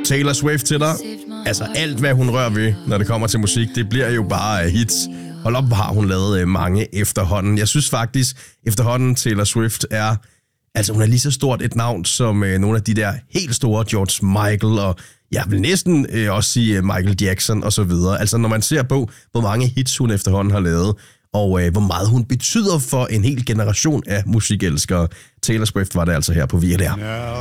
Taylor Swift til dig. Altså alt, hvad hun rører ved, når det kommer til musik, det bliver jo bare hits. Hold op, har hun lavet mange efterhånden. Jeg synes faktisk, efterhånden Taylor Swift er... Altså hun er lige så stort et navn som nogle af de der helt store George Michael og jeg vil næsten også sige Michael Jackson og så videre. Altså når man ser på, hvor mange hits hun efterhånden har lavet, og hvor meget hun betyder for en hel generation af musikelskere. Taylor Swift var det altså her på VLR.